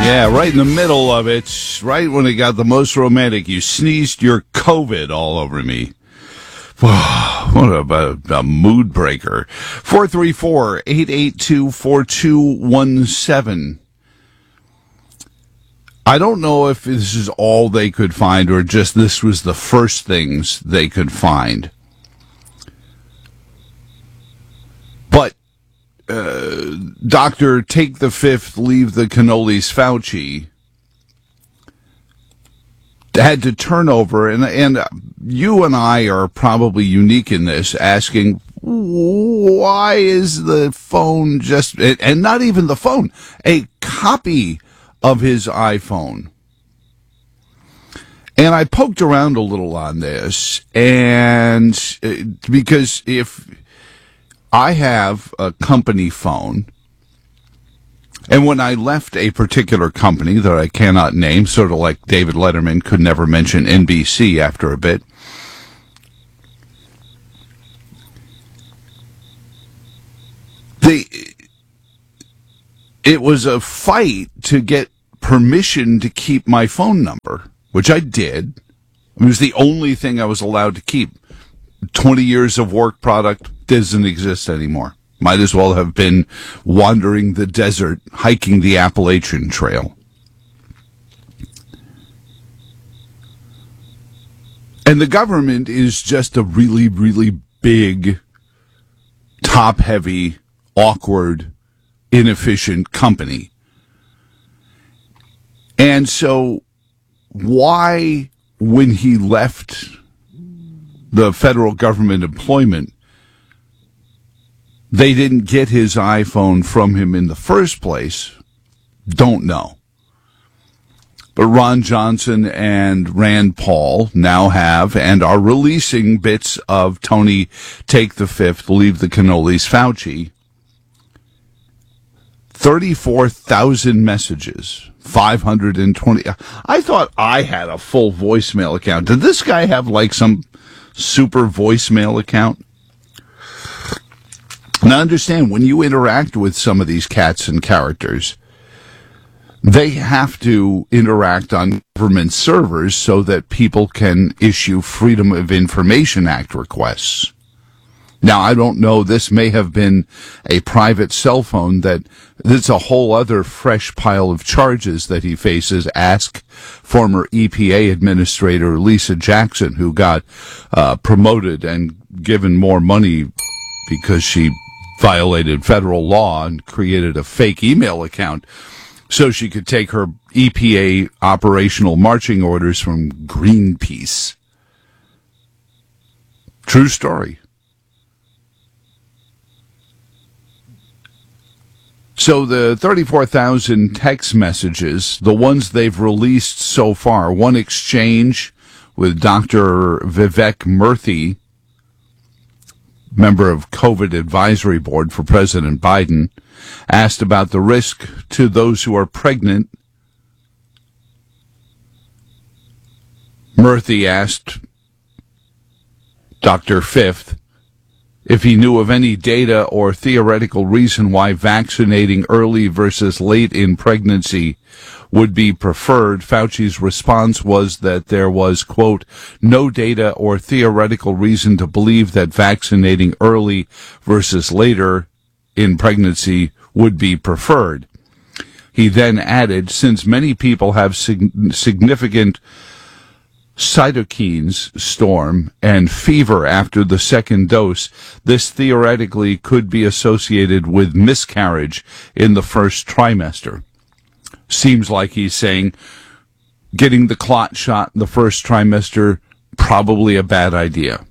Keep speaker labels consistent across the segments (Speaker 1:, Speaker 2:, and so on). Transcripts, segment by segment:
Speaker 1: Yeah, right in the middle of it, right when it got the most romantic, you sneezed your COVID all over me. What a mood breaker. 434-882-4217. I don't know if this is all they could find or just this was the first things they could find. But Dr. Take the Fifth, Leave the Cannolis Fauci had to turn over, and you and I are probably unique in this, asking, why is the phone just, and not even the phone, a copy of his iPhone? And I poked around a little on this, and because if I have a company phone, and when I left a particular company that I cannot name, sort of like David Letterman could never mention NBC after a bit, it was a fight to get permission to keep my phone number, which I did. It was the only thing I was allowed to keep. 20 years of work product doesn't exist anymore. Might as well have been wandering the desert, hiking the Appalachian Trail. And the government is just a really, really big, top-heavy, awkward, inefficient company. And so why, when he left the federal government employment, they didn't get his iPhone from him in the first place, don't know. But Ron Johnson and Rand Paul now have and are releasing bits of Tony Take the Fifth, Leave the Cannolis Fauci. 34,000 messages, 520. I thought I had a full voicemail account. Did this guy have like some super voicemail account? Now understand, when you interact with some of these cats and characters, they have to interact on government servers so that people can issue Freedom of Information Act requests. Now, I don't know, this may have been a private cell phone that's a whole other fresh pile of charges that he faces. Ask former EPA Administrator Lisa Jackson, who got promoted and given more money because she violated federal law and created a fake email account so she could take her EPA operational marching orders from Greenpeace. True story. So the 34,000 text messages, the ones they've released so far, one exchange with Dr. Vivek Murthy, member of COVID Advisory Board for President Biden, asked about the risk to those who are pregnant. Murthy asked Dr. Fifth if he knew of any data or theoretical reason why vaccinating early versus late in pregnancy would be preferred. Fauci's response was that there was, quote, no data or theoretical reason to believe that vaccinating early versus later in pregnancy would be preferred. He then added, since many people have significant cytokines storm and fever after the second dose, this theoretically could be associated with miscarriage in the first trimester. Seems like he's saying getting the clot shot in the first trimester, probably a bad idea.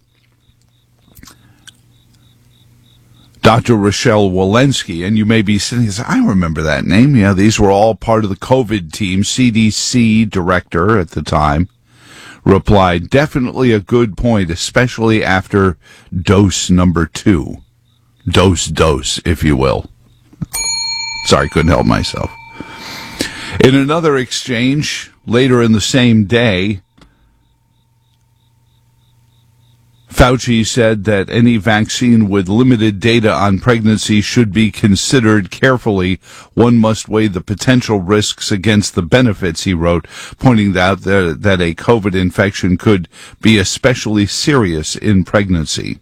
Speaker 1: Dr. Rochelle Walensky, and you may be sitting there, I remember that name. Yeah, these were all part of the COVID team, CDC director at the time, replied, definitely a good point, especially after dose number 2. Dose, if you will. Sorry, couldn't help myself. In another exchange, later in the same day, Fauci said that any vaccine with limited data on pregnancy should be considered carefully. One must weigh the potential risks against the benefits, he wrote, pointing out that a COVID infection could be especially serious in pregnancy.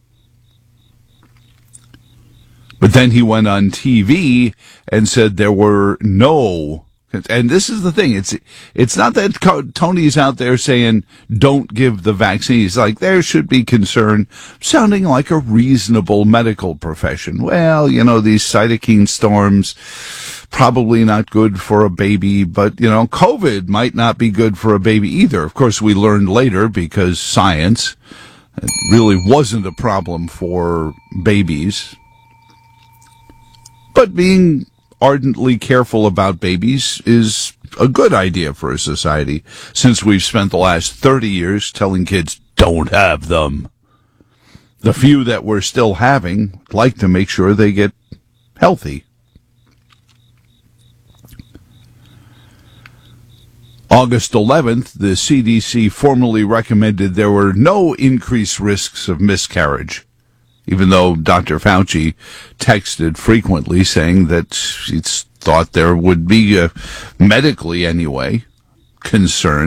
Speaker 1: But then he went on TV and said there were no. And this is the thing. It's not that Tony's out there saying don't give the vaccine. He's like, there should be concern, sounding like a reasonable medical profession. Well, these cytokine storms, probably not good for a baby, but, COVID might not be good for a baby either. Of course, we learned later, because science, it really wasn't a problem for babies. But being ardently careful about babies is a good idea for a society, since we've spent the last 30 years telling kids don't have them. The few that we're still having like to make sure they get healthy. August 11th, the CDC formally recommended there were no increased risks of miscarriage, even though Dr. Fauci texted frequently saying that it's thought there would be, medically anyway, concern